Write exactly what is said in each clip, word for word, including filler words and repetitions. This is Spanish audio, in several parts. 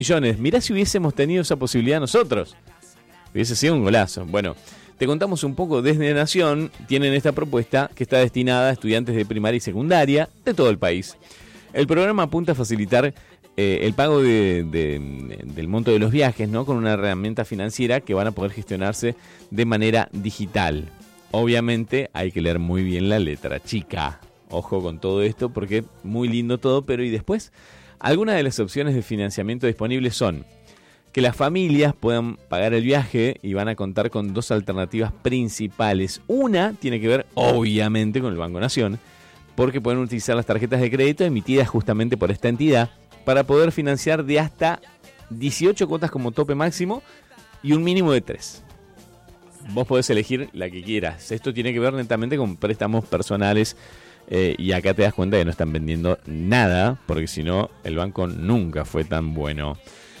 millones. Mirá si hubiésemos tenido esa posibilidad nosotros. Hubiese sido un golazo. Bueno, te contamos un poco. Desde Nación tienen esta propuesta que está destinada a estudiantes de primaria y secundaria de todo el país. El programa apunta a facilitar eh, el pago de, de, del monto de los viajes, ¿no? Con una herramienta financiera que van a poder gestionarse de manera digital. Obviamente hay que leer muy bien la letra chica. Ojo con todo esto porque muy lindo todo, pero ¿y después? Algunas de las opciones de financiamiento disponibles son que las familias puedan pagar el viaje y van a contar con dos alternativas principales. Una tiene que ver, obviamente, con el Banco Nación, porque pueden utilizar las tarjetas de crédito emitidas justamente por esta entidad para poder financiar de hasta dieciocho cuotas como tope máximo y un mínimo de tres. Vos podés elegir la que quieras. Esto tiene que ver netamente con préstamos personales eh, y acá te das cuenta que no están vendiendo nada, porque si no, el banco nunca fue tan bueno.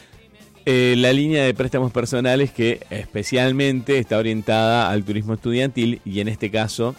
Eh, la línea de préstamos personales que especialmente está orientada al turismo estudiantil y en este caso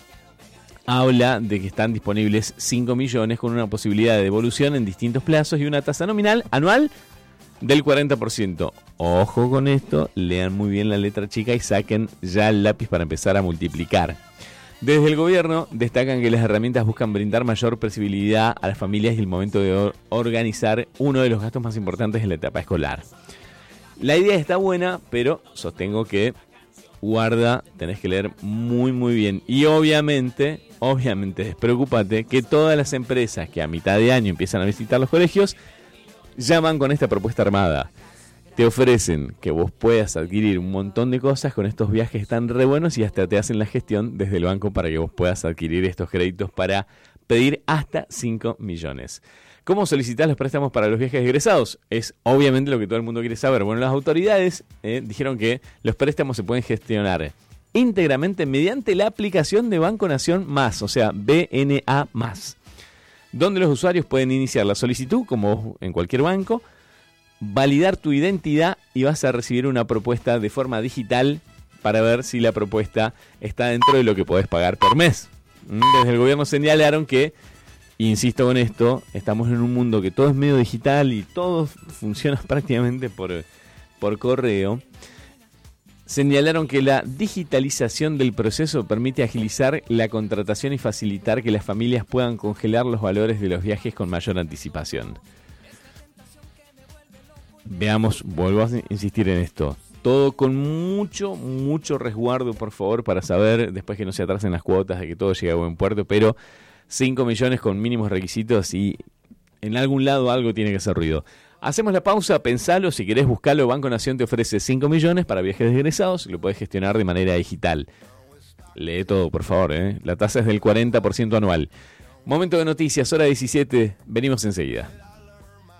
habla de que están disponibles cinco millones con una posibilidad de devolución en distintos plazos y una tasa nominal anual del cuarenta por ciento. Ojo con esto, lean muy bien la letra chica y saquen ya el lápiz para empezar a multiplicar. Desde el gobierno destacan que las herramientas buscan brindar mayor previsibilidad a las familias y el momento de or- organizar uno de los gastos más importantes en la etapa escolar. La idea está buena, pero sostengo que guarda, tenés que leer muy muy bien. Y obviamente, obviamente despreocúpate que todas las empresas que a mitad de año empiezan a visitar los colegios llaman con esta propuesta armada. Te ofrecen que vos puedas adquirir un montón de cosas con estos viajes tan re buenos y hasta te hacen la gestión desde el banco para que vos puedas adquirir estos créditos para pedir hasta cinco millones. ¿Cómo solicitar los préstamos para los viajes egresados? Es obviamente lo que todo el mundo quiere saber. Bueno, las autoridades eh, dijeron que los préstamos se pueden gestionar íntegramente mediante la aplicación de Banco Nación Más, o sea, B N A Más, donde los usuarios pueden iniciar la solicitud, como en cualquier banco, validar tu identidad y vas a recibir una propuesta de forma digital para ver si la propuesta está dentro de lo que podés pagar por mes. Desde el gobierno señalaron que, insisto con esto, estamos en un mundo que todo es medio digital y todo funciona prácticamente por, por correo. Señalaron que la digitalización del proceso permite agilizar la contratación y facilitar que las familias puedan congelar los valores de los viajes con mayor anticipación. Veamos, vuelvo a insistir en esto. Todo con mucho, mucho resguardo, por favor, para saber, después que no se atrasen las cuotas, de que todo llegue a buen puerto, pero cinco millones con mínimos requisitos y en algún lado algo tiene que hacer ruido. Hacemos la pausa, pensalo, si querés buscarlo, Banco Nación te ofrece cinco millones para viajes egresados y lo podés gestionar de manera digital. Lee todo, por favor, ¿eh? La tasa es del cuarenta por ciento anual. Momento de noticias, hora diecisiete, venimos enseguida.